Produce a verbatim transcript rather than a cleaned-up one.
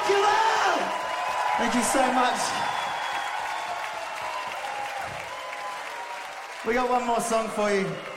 rock you out! Thank you so much. We got one more song for you.